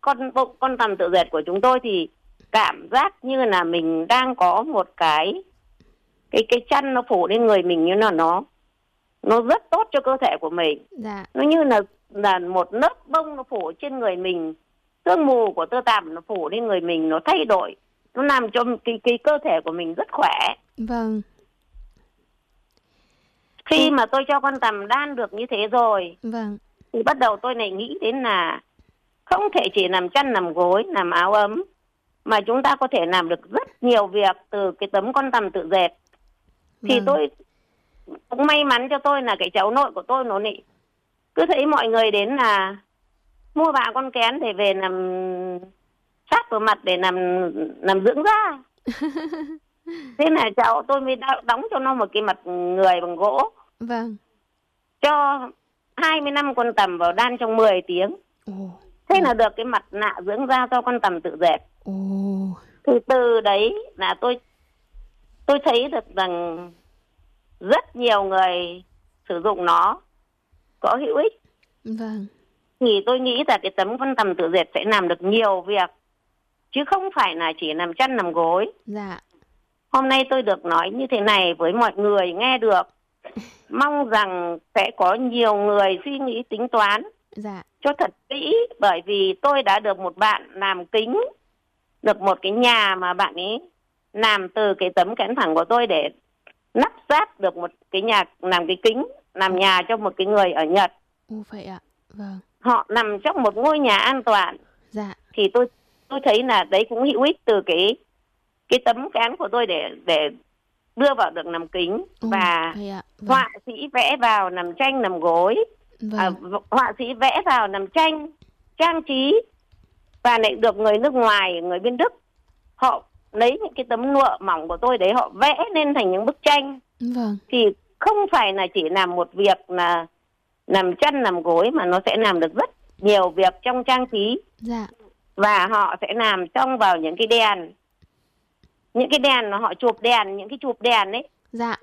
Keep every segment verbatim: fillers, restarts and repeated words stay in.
con con tằm tự dệt của chúng tôi thì cảm giác như là mình đang có một cái cái cái chăn nó phủ lên người mình, như là nó nó rất tốt cho cơ thể của mình. Dạ. Nó như là là một lớp bông nó phủ trên người mình, sương mù của tơ tằm nó phủ lên người mình, nó thay đổi, nó làm cho cái cái cơ thể của mình rất khỏe. Vâng. Khi mà tôi cho con tằm đan được như thế rồi, Vâng. thì bắt đầu tôi lại nghĩ đến là không thể chỉ làm chăn làm gối, làm áo ấm, mà chúng ta có thể làm được rất nhiều việc từ cái tấm con tằm tự dệt. Thì Vâng. tôi cũng may mắn cho tôi là cái cháu nội của tôi nó nị cứ thấy mọi người đến là mua bạ con kén để về làm sát vào mặt để làm làm dưỡng da. Thế là cháu tôi mới đóng cho nó một cái mặt người bằng gỗ. Vâng. Cho hai mươi năm con tằm vào đan trong mười tiếng. Ồ. Thế là được cái mặt nạ dưỡng da cho con tằm tự dệt. Ồ. Thì từ đấy là tôi tôi thấy được rằng rất nhiều người sử dụng nó có hữu ích. Vâng. Thì tôi nghĩ là cái tấm con tằm tự dệt sẽ làm được nhiều việc, chứ không phải là chỉ làm chăn làm gối. Dạ. Hôm nay tôi được nói như thế này với mọi người nghe được. Mong rằng sẽ có nhiều người suy nghĩ tính toán Dạ. cho thật kỹ, bởi vì tôi đã được một bạn làm kính, được một cái nhà mà bạn ấy làm từ cái tấm kén thẳng của tôi để lắp ráp được một cái nhà, làm cái kính, làm nhà cho một cái người ở Nhật. Ồ, vậy ạ. Vâng. Họ nằm trong một ngôi nhà an toàn. Dạ. Thì tôi tôi thấy là đấy cũng hữu ích từ cái cái tấm kén của tôi để để đưa vào được làm kính. Ồ, và vậy ạ. Vâng. họa sĩ vẽ vào làm tranh làm gối. Vâng. À, họa sĩ vẽ vào làm tranh trang trí, và lại được người nước ngoài, người bên Đức, họ lấy những cái tấm lụa mỏng của tôi đấy, họ vẽ lên thành những bức tranh. Vâng. Thì không phải là chỉ làm một việc là làm chăn làm gối, mà nó sẽ làm được rất nhiều việc trong trang trí. Dạ. Và họ sẽ làm trong vào những cái đèn, những cái đèn mà họ chụp đèn, những cái chụp đèn ấy. Dạ.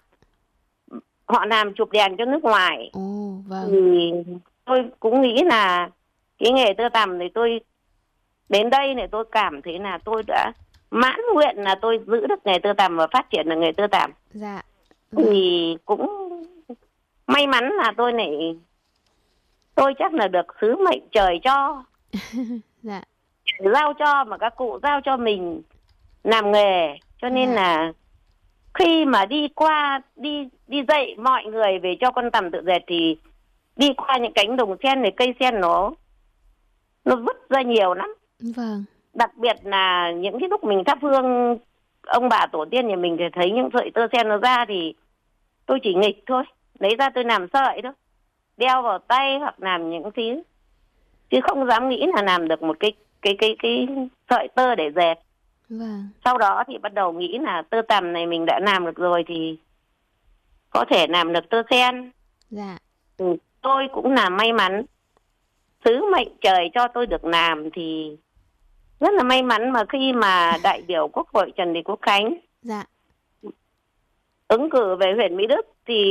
Họ làm chụp đèn cho nước ngoài. Ồ, vâng. Thì tôi cũng nghĩ là cái nghề tơ tằm thì tôi đến đây này tôi cảm thấy là tôi đã mãn nguyện là tôi giữ được nghề tơ tằm và phát triển được nghề tơ tằm. Dạ. Thì cũng may mắn là tôi này, tôi chắc là được sứ mệnh trời cho. Dạ. Giao cho, mà các cụ giao cho mình làm nghề, cho nên Dạ. là khi mà đi qua đi đi dạy mọi người về cho con tằm tự dệt, thì đi qua những cánh đồng sen này, cây sen nó nó vứt ra nhiều lắm. Vâng. Đặc biệt là những cái lúc mình thắp hương ông bà tổ tiên nhà mình thì thấy những sợi tơ sen nó ra, thì tôi chỉ nghịch thôi, lấy ra tôi làm sợi thôi, đeo vào tay hoặc làm những thứ, chứ không dám nghĩ là làm được một cái cái cái cái sợi tơ để dệt. Vâng. Sau đó thì bắt đầu nghĩ là tơ tằm này mình đã làm được rồi thì có thể làm được tơ sen. Dạ. Ừ, tôi cũng là may mắn, sứ mệnh trời cho tôi được làm, thì rất là may mắn mà khi mà đại biểu Quốc hội Trần Thị Quốc Khánh Dạ. ứng cử về huyện Mỹ Đức, thì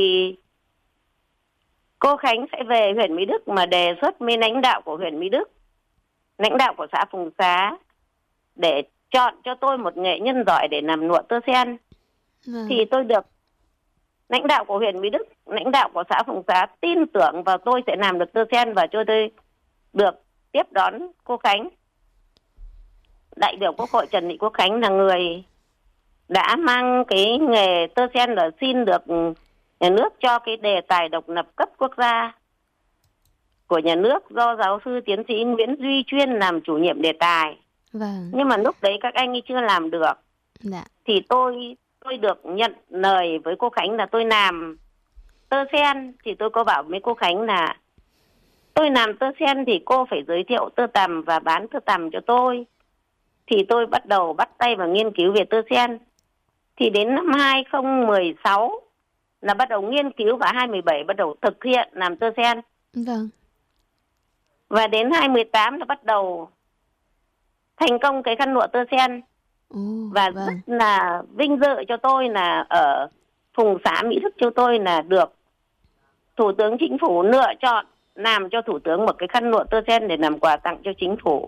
cô Khánh sẽ về huyện Mỹ Đức mà đề xuất với lãnh đạo của huyện Mỹ Đức, lãnh đạo của xã Phùng Xá, để chọn cho tôi một nghệ nhân giỏi để làm lụa tơ sen. Vâng. Thì tôi được lãnh đạo của huyện Mỹ Đức, lãnh đạo của xã Phùng Xá tin tưởng vào tôi sẽ làm được tơ sen, và cho tôi được tiếp đón cô Khánh. Đại biểu Quốc hội Trần Thị Quốc Khánh là người đã mang cái nghề tơ sen là xin được nhà nước cho cái đề tài độc lập cấp quốc gia của nhà nước, do giáo sư tiến sĩ Nguyễn Duy Chuyên làm chủ nhiệm đề tài. Vâng. Nhưng mà lúc đấy các anh ấy chưa làm được. Dạ. Thì tôi tôi được nhận lời với cô Khánh là tôi làm tơ sen. Thì tôi có bảo với cô Khánh là tôi làm tơ sen thì cô phải giới thiệu tơ tằm và bán tơ tằm cho tôi. Thì tôi bắt đầu bắt tay vào nghiên cứu về tơ sen. Thì đến năm hai không một sáu là bắt đầu nghiên cứu, và hai không một bảy bắt đầu thực hiện làm tơ sen. Vâng. Và đến hai không một tám là bắt đầu thành công cái khăn lụa tơ sen. Ồ, Và vâng. rất là vinh dự cho tôi là ở Phùng Xá Mỹ Đức cho tôi là được Thủ tướng Chính phủ lựa chọn làm cho Thủ tướng một cái khăn lụa tơ sen để làm quà tặng cho Chính phủ.